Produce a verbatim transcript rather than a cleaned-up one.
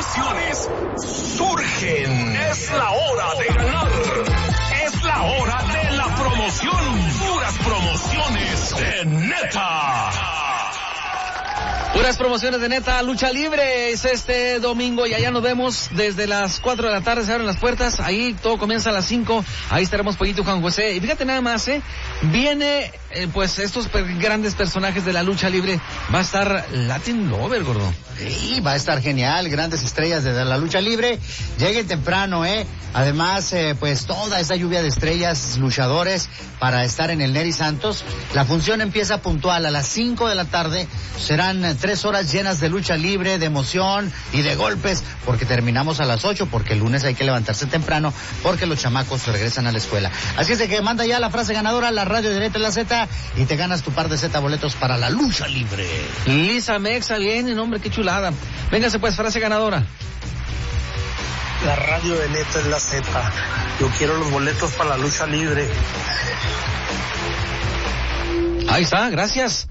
promociones surgen. Es la hora de ganar. Es la hora de la promoción. Puras promociones de Neta. Puras promociones de Neta, lucha libre es este domingo y allá nos vemos desde las cuatro de la tarde, se abren las puertas, ahí todo comienza a las cinco, ahí estaremos Pollito Juan José, y fíjate nada más, eh, viene, eh, pues estos per- grandes personajes de la lucha libre, va a estar Latin Lover, gordo. Sí, va a estar genial, grandes estrellas de la lucha libre, lleguen temprano, eh, además, eh, pues toda esa lluvia de estrellas, luchadores, para estar en el Neri Santos, la función empieza puntual a las cinco de la tarde, serán eh, tres horas llenas de lucha libre, de emoción y de golpes, porque terminamos a las ocho, porque el lunes hay que levantarse temprano, porque los chamacos regresan a la escuela. Así es de que manda ya la frase ganadora a la radio de Neta en la Z y te ganas tu par de Z boletos para la lucha libre. Lisa Mexa viene, hombre, qué chulada. Véngase pues, frase ganadora. La radio de Neta es la Z. Yo quiero los boletos para la lucha libre. Ahí está, gracias.